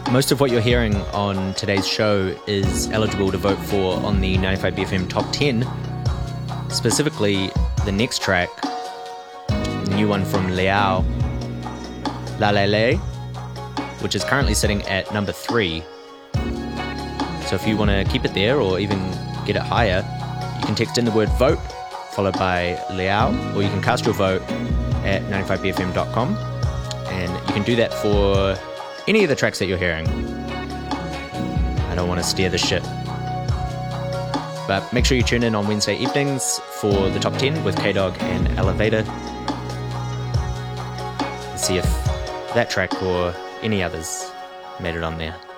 Most of what you're hearing on today's show is eligible to vote for on the 95BFM Top 10. Specifically, the next track, the new one from Liao, La Le Le, which is currently sitting at number 3. So if you want to keep it there or even get it higher, you can text in the word vote followed by Liao, or you can cast your vote at 95bfm.com, and you can do that for any of the tracks that you're hearing. I don't want to steer the ship, but make sure you tune in on Wednesday evenings for the Top 10 with K-Dog and Elevator. See if that track or any others made it on there.